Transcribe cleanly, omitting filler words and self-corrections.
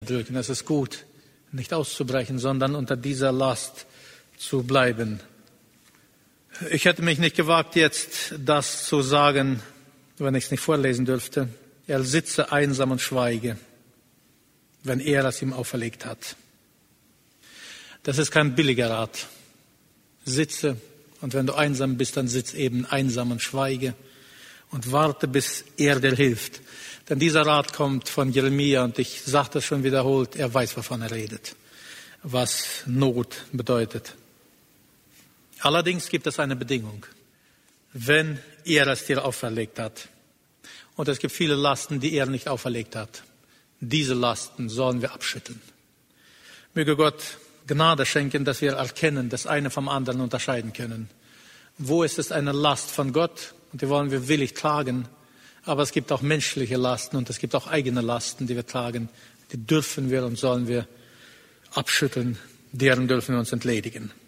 drücken. Es ist gut, nicht auszubrechen, sondern unter dieser Last zu bleiben. Ich hätte mich nicht gewagt, jetzt das zu sagen, wenn ich es nicht vorlesen dürfte. Er sitze einsam und schweige, wenn er es ihm auferlegt hat. Das ist kein billiger Rat. Sitze, und wenn du einsam bist, dann sitz eben einsam und schweige und warte, bis er dir hilft. Denn dieser Rat kommt von Jeremia, und ich sage das schon wiederholt, er weiß, wovon er redet, was Not bedeutet. Allerdings gibt es eine Bedingung, wenn er es dir auferlegt hat. Und es gibt viele Lasten, die er nicht auferlegt hat. Diese Lasten sollen wir abschütteln. Möge Gott Gnade schenken, dass wir erkennen, das eine vom anderen unterscheiden können. Wo ist es eine Last von Gott? Und die wollen wir willig tragen. Aber es gibt auch menschliche Lasten und es gibt auch eigene Lasten, die wir tragen. Die dürfen wir und sollen wir abschütteln. Deren dürfen wir uns entledigen.